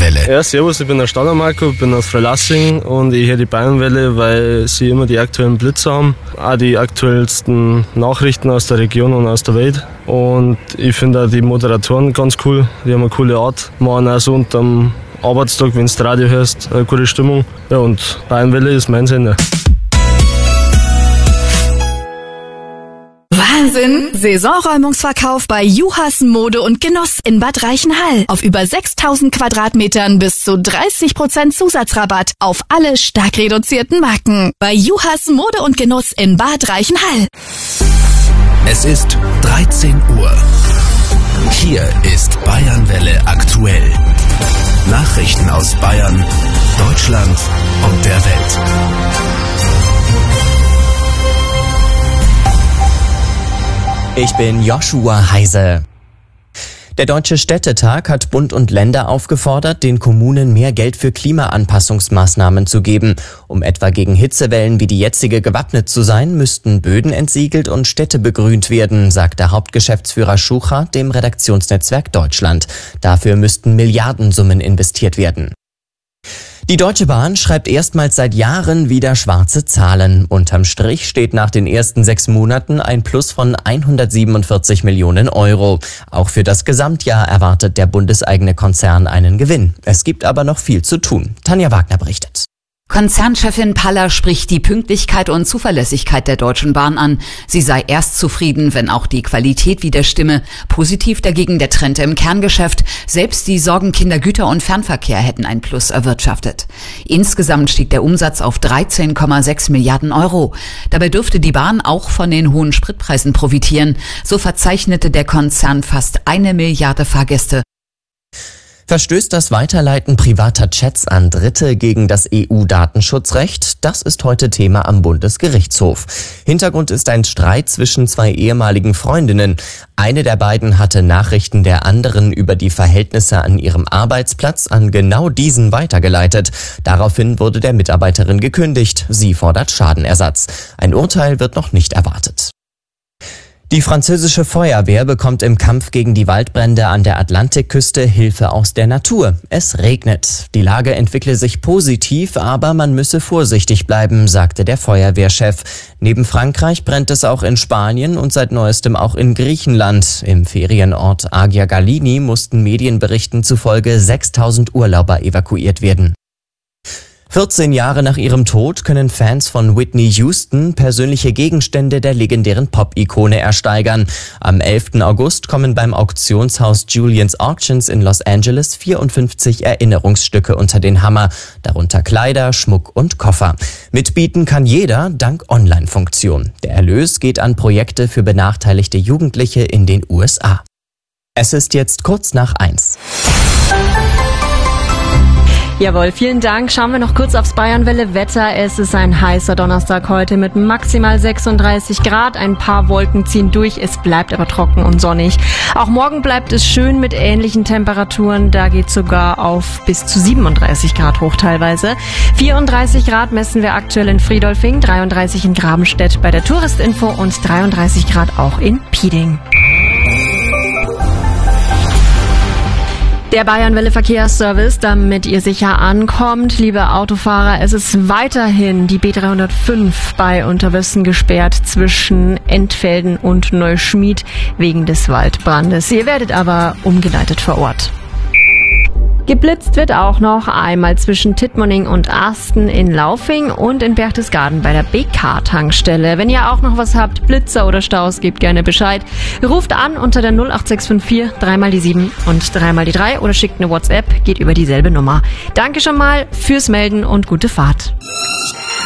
Bayernwelle. Ja, servus, ich bin der Staller Marco, bin aus Freilassing und ich höre die Bayernwelle, weil sie immer die aktuellen Blitze haben, auch die aktuellsten Nachrichten aus der Region und aus der Welt. Und ich finde auch die Moderatoren ganz cool, die haben eine coole Art, machen auch so unterm Arbeitstag, wenn du das Radio hörst, eine gute Stimmung. Ja, und Bayernwelle ist mein Sender. Wahnsinn! Saisonräumungsverkauf bei Juhas Mode und Genuss in Bad Reichenhall. Auf über 6.000 Quadratmetern bis zu 30% Zusatzrabatt auf alle stark reduzierten Marken. Bei Juhas Mode und Genuss in Bad Reichenhall. Es ist 13 Uhr. Hier ist Bayernwelle aktuell. Nachrichten aus Bayern, Deutschland und der Welt. Ich bin Joshua Heise. Der Deutsche Städtetag hat Bund und Länder aufgefordert, den Kommunen mehr Geld für Klimaanpassungsmaßnahmen zu geben. Um etwa gegen Hitzewellen wie die jetzige gewappnet zu sein, müssten Böden entsiegelt und Städte begrünt werden, sagt der Hauptgeschäftsführer Schucher dem Redaktionsnetzwerk Deutschland. Dafür müssten Milliardensummen investiert werden. Die Deutsche Bahn schreibt erstmals seit Jahren wieder schwarze Zahlen. Unterm Strich steht nach den ersten 6 Monaten ein Plus von 147 Millionen Euro. Auch für das Gesamtjahr erwartet der bundeseigene Konzern einen Gewinn. Es gibt aber noch viel zu tun. Tanja Wagner berichtet. Konzernchefin Paller spricht die Pünktlichkeit und Zuverlässigkeit der Deutschen Bahn an. Sie sei erst zufrieden, wenn auch die Qualität wieder stimme. Positiv dagegen der Trend im Kerngeschäft. Selbst die Sorgenkinder Güter- und Fernverkehr hätten ein Plus erwirtschaftet. Insgesamt stieg der Umsatz auf 13,6 Milliarden Euro. Dabei dürfte die Bahn auch von den hohen Spritpreisen profitieren. So verzeichnete der Konzern fast 1 Milliarde Fahrgäste. Verstößt das Weiterleiten privater Chats an Dritte gegen das EU-Datenschutzrecht? Das ist heute Thema am Bundesgerichtshof. Hintergrund ist ein Streit zwischen 2 ehemaligen Freundinnen. Eine der beiden hatte Nachrichten der anderen über die Verhältnisse an ihrem Arbeitsplatz an genau diesen weitergeleitet. Daraufhin wurde der Mitarbeiterin gekündigt. Sie fordert Schadenersatz. Ein Urteil wird noch nicht erwartet. Die französische Feuerwehr bekommt im Kampf gegen die Waldbrände an der Atlantikküste Hilfe aus der Natur. Es regnet. Die Lage entwickle sich positiv, aber man müsse vorsichtig bleiben, sagte der Feuerwehrchef. Neben Frankreich brennt es auch in Spanien und seit neuestem auch in Griechenland. Im Ferienort Agia Galini mussten Medienberichten zufolge 6.000 Urlauber evakuiert werden. 14 Jahre nach ihrem Tod können Fans von Whitney Houston persönliche Gegenstände der legendären Pop-Ikone ersteigern. Am 11. August kommen beim Auktionshaus Julien's Auctions in Los Angeles 54 Erinnerungsstücke unter den Hammer, darunter Kleider, Schmuck und Koffer. Mitbieten kann jeder dank Online-Funktion. Der Erlös geht an Projekte für benachteiligte Jugendliche in den USA. Es ist jetzt kurz nach 1. Jawohl, vielen Dank. Schauen wir noch kurz aufs Bayernwelle-Wetter. Es ist ein heißer Donnerstag heute mit maximal 36 Grad. Ein paar Wolken ziehen durch. Es bleibt aber trocken und sonnig. Auch morgen bleibt es schön mit ähnlichen Temperaturen. Da geht sogar auf bis zu 37 Grad hoch teilweise. 34 Grad messen wir aktuell in Friedolfing, 33 in Grabenstedt bei der Touristinfo und 33 Grad auch in Pieding. Der Bayernwelle Verkehrsservice, damit ihr sicher ankommt. Liebe Autofahrer, es ist weiterhin die B305 bei Unterwössen gesperrt zwischen Entfelden und Neuschmied wegen des Waldbrandes. Ihr werdet aber umgeleitet vor Ort. Geblitzt wird auch noch einmal zwischen Tittmoning und Asten in Laufing und in Berchtesgaden bei der BK-Tankstelle. Wenn ihr auch noch was habt, Blitzer oder Staus, gebt gerne Bescheid. Ruft an unter der 08654 3 die 7 und 3 die 3 oder schickt eine WhatsApp, geht über dieselbe Nummer. Danke schon mal fürs Melden und gute Fahrt.